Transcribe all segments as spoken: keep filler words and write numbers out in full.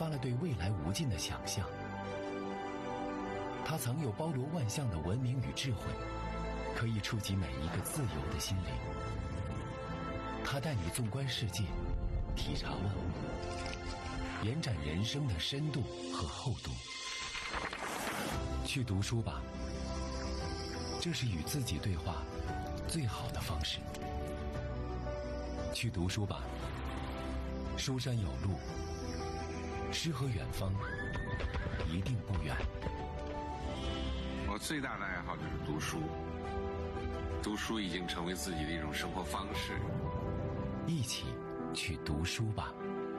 发了对未来无尽的想象。它藏有包罗万象的文明与智慧，可以触及每一个自由的心灵。它带你纵观世界，体察万物，延展人生的深度和厚度。去读书吧，这是与自己对话最好的方式。去读书吧，书山有路，诗和远方一定不远。 我最大的爱好就是读书，读书已经成为自己的一种生活方式。 一起去读书吧。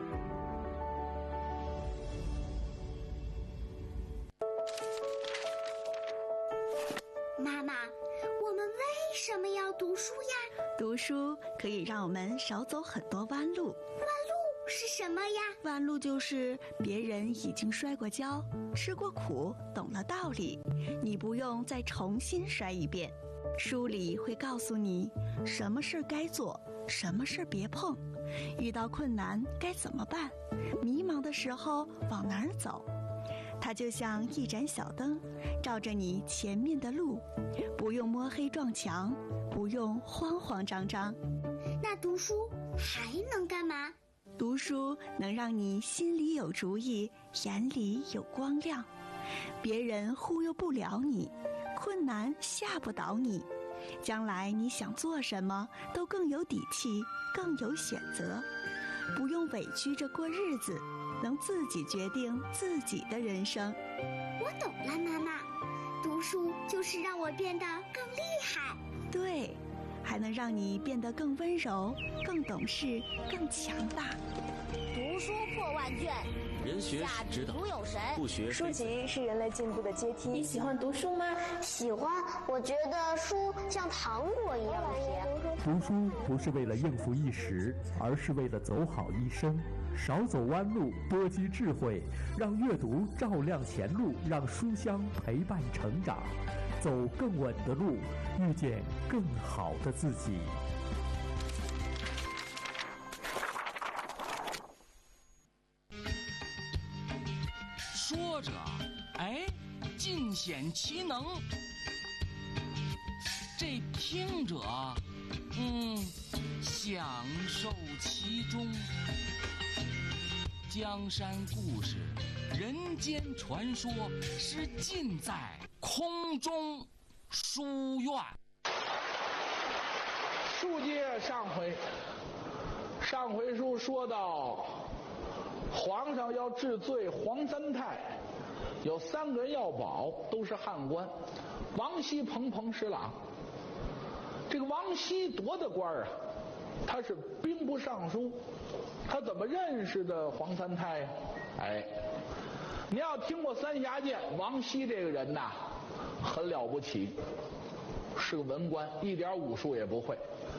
妈妈，我们为什么要读书呀？ 读书可以让我们少走很多弯路。弯路是什么呀？ 弯路就是别人已经摔过跤，吃过苦，懂了道理，你不用再重新摔一遍。书里会告诉你什么事该做，什么事别碰，遇到困难该怎么办，迷茫的时候往哪儿走。它就像一盏小灯，照着你前面的路，不用摸黑撞墙，不用慌慌张张。 那读书还能干嘛？ 读书能让你心里有主意，眼里有光亮，别人忽悠不了你，困难吓不倒你，将来你想做什么都更有底气，更有选择，不用委屈着过日子，能自己决定自己的人生。 我懂了，妈妈，读书就是让我变得更厉害。 对，还能让你变得更温柔，更懂事，更强大。 读书破万卷， 人学是指导，不学书籍是人类进步的阶梯。 你喜欢读书吗？ 喜欢，我觉得书像糖果一样甜。 读书不是为了应付一时，而是为了走好一生。少走弯路，多积智慧，让阅读照亮前路，让书香陪伴成长，走更稳的路，遇见更好的自己。 说着，哎，尽显其能；这听者，嗯，享受其中。江山故事，人间传说，是尽在空中书院。 书接上回，上回书说到，皇上要治罪皇三太，有三个人要保，都是汉官，王熙、彭彭、十郎。这个王熙多大官啊？他是兵部尚书，他怎么认识的皇三太呀？哎，你要听过三峡剑，王熙这个人呐，很了不起，是个文官，一点武术也不会，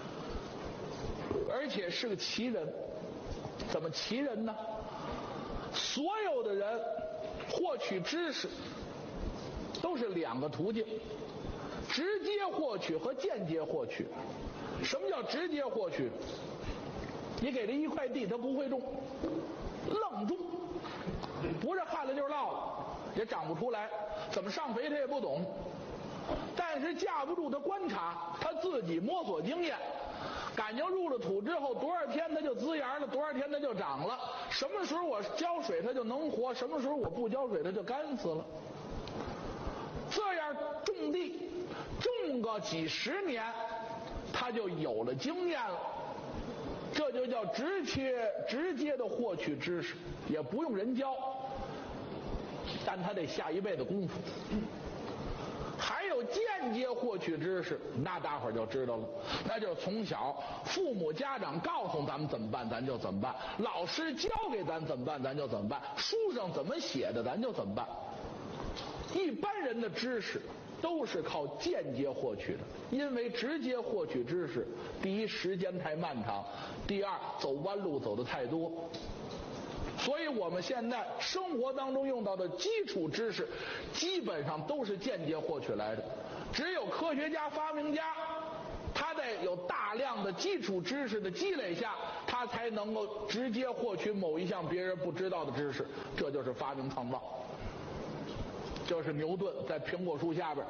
而且是个奇人。怎么奇人呢？所有的人获取知识都是两个途径，直接获取和间接获取。什么叫直接获取？你给他一块地，他不会种，愣种，不是旱了就是涝了，也长不出来，怎么上肥他也不懂。但是架不住他观察，他自己摸索经验，感情入了土之后，多少天它就滋芽了，多少天它就长了。什么时候我浇水它就能活，什么时候我不浇水它就干死了。这样种地种个几十年，他就有了经验了。这就叫直接直接的获取知识，也不用人教，但他得下一辈子功夫。还有间接获取知识，那大伙儿就知道了，那就是从小父母家长告诉咱们怎么办，咱就怎么办；老师教给咱怎么办，咱就怎么办；书上怎么写的，咱就怎么办。一般人的知识都是靠间接获取的，因为直接获取知识，第一时间太漫长，第二走弯路走的太多。所以我们现在生活当中用到的基础知识基本上都是间接获取来的，只有科学家发明家他他在有大量的基础知识的积累下，他才能够直接获取某一项别人不知道的知识，这就是发明创造。就是牛顿在苹果树下边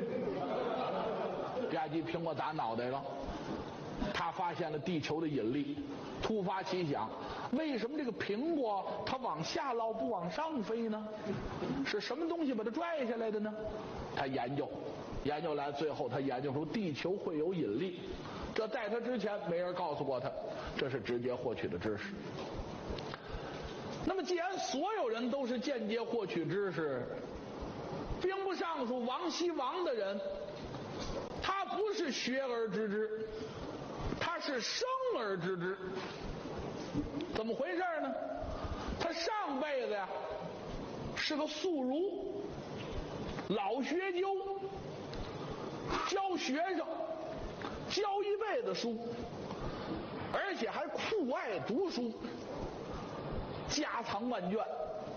吧唧苹果打脑袋了，他发现了地球的引力，突发奇想，为什么这个苹果它往下落不往上飞呢？是什么东西把它拽下来的呢？他研究研究来，最后他研究出地球会有引力，这在他之前没人告诉过他，这是直接获取的知识。那么既然所有人都是间接获取知识，兵部尚书王羲王的人，他不是学而知之，他是生而知之。怎么回事呢？他上辈子呀是个宿儒，老学究，教学生，教一辈子书，而且还酷爱读书，家藏万卷。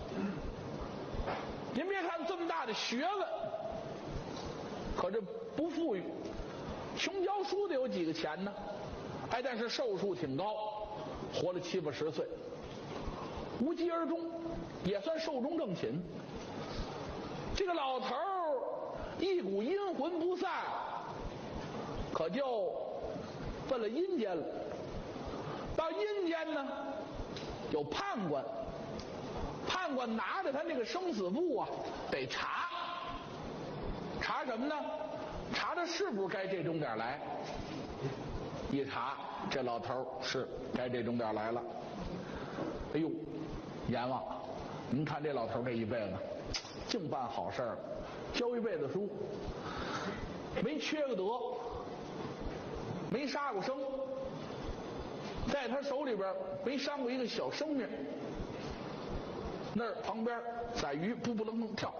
您别看这么大的学问，可这不富裕，穷教书的有几个钱呢？哎，但是寿数挺高，活了七八十岁，无疾而终，也算寿终正寝。这个老头儿一股阴魂不散，可就奔了阴间了。到阴间呢，有判官，判官拿着他那个生死簿啊，得查，查什么呢？查他是不是该这钟点来。一查，这老头是该这钟点来了。哎呦，阎王，您看这老头这一辈子净办好事儿，教一辈子书，没缺个德，没杀过生，在他手里边没伤过一个小生命。那儿旁边宰鱼扑扑棱棱跳，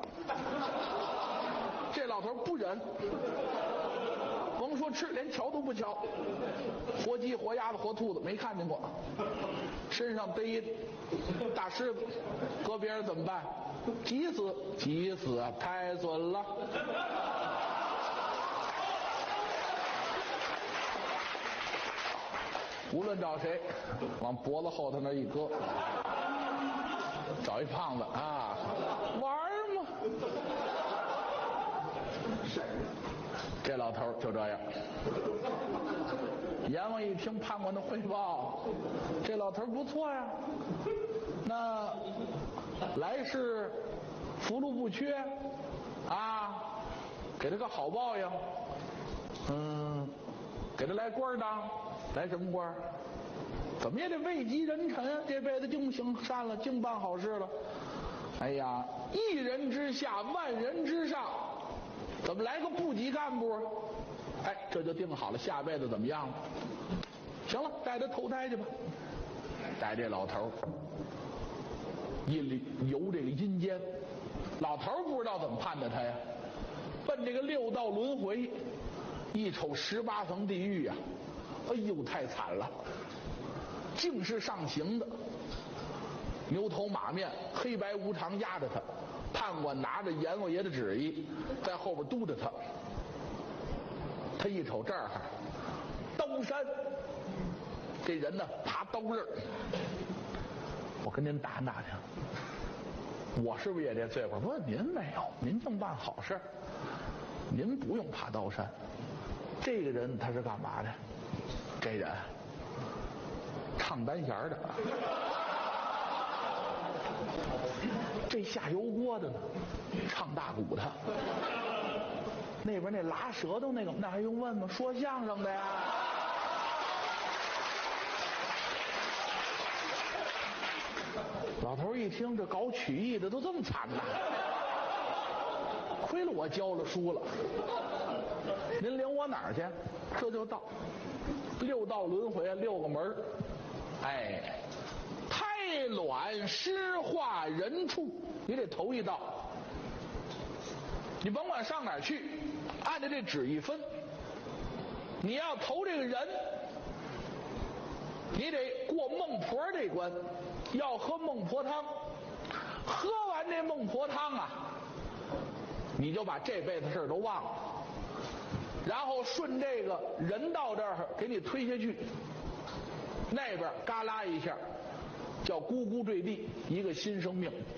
这老头不忍，甭说吃，连瞧都不瞧，活鸡活鸭子活兔子没看见过，身上背一大狮子，搁别人怎么办？急死急死啊，太准了。无论找谁，往脖子后头那一搁，找一胖子啊，玩吗？这老头就这样。阎王一听判官的汇报，这老头不错呀，那来世福禄不缺啊，给他个好报应。嗯，给他来官当，来什么官？怎么也得位极人臣，这辈子净行善了，净办好事了。哎呀，一人之下，万人之上，怎么来个部级干部？哎，这就定好了，下辈子怎么样了？行了，带他投胎去吧。带这老头阴里游这个阴间，老头不知道怎么判的他呀，奔这个六道轮回，一瞅十八层地狱呀、啊，哎呦，太惨了。竟是上刑的，牛头马面，黑白无常压着他，判官拿着阎王爷的旨意在后边督着他。他一瞅这儿刀山，这人呢爬刀刃。我跟您打打听，我是不是也这罪过？不是，您没有，您净办好事，您不用爬刀山。这个人他是干嘛的？这人唱单弦的，这下油锅的呢，唱大鼓的，那边那拉舌头那个，那还用问吗？说相声的呀。老头一听，这搞曲艺的都这么惨呐！亏了我教了书了。您领我哪儿去？这就到六道轮回，六个门。哎，胎卵湿化人畜，你得头一道。你甭管上哪儿去，按照这旨意分。你要投这个人，你得过孟婆这关，要喝孟婆汤。喝完这孟婆汤啊，你就把这辈子事儿都忘了。 然后顺这个人道这儿给你推下去，那边嘎啦一下，叫咕咕坠地，一个新生命。